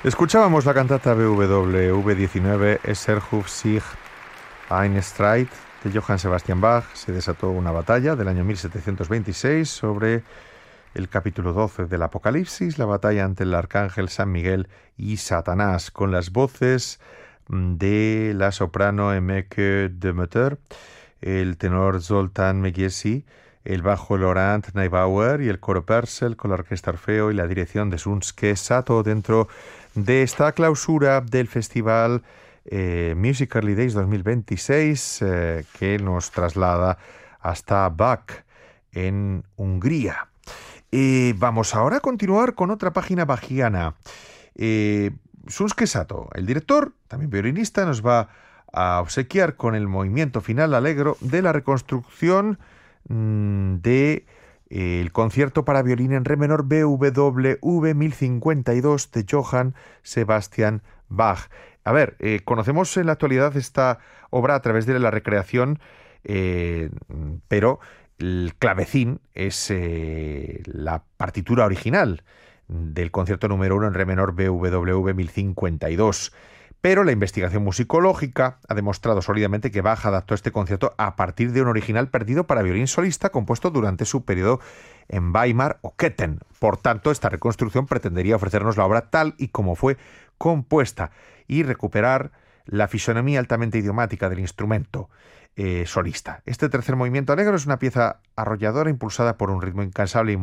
Escuchábamos la cantata BWV 19 Es Erhuf sich ein Streit de Johann Sebastian Bach. Se desató una batalla del año 1726 sobre el capítulo 12 del Apocalipsis, la batalla ante el arcángel San Miguel y Satanás, con las voces de la soprano Emmeke Demeter, el tenor Zoltán Megiesi, el bajo Laurent Neubauer y el coro Purcell con la orquesta Orfeo y la dirección de Shunsuke Sato dentro de esta clausura del festival Music Early Days 2026 que nos traslada hasta Bach en Hungría. Vamos ahora a continuar con otra página bachiana. Shunsuke Sato, el director, también violinista, nos va a obsequiar con el movimiento final alegro de la reconstrucción de el concierto para violín en re menor BWV 1052 de Johann Sebastian Bach. A ver, conocemos en la actualidad esta obra a través de la recreación, pero el clavecín es la partitura original del concierto número 1 en re menor BWV 1052. Pero la investigación musicológica ha demostrado sólidamente que Bach adaptó este concierto a partir de un original perdido para violín solista compuesto durante su periodo en Weimar o Köthen. Por tanto, esta reconstrucción pretendería ofrecernos la obra tal y como fue compuesta y recuperar la fisonomía altamente idiomática del instrumento solista. Este tercer movimiento alegro es una pieza arrolladora impulsada por un ritmo incansable y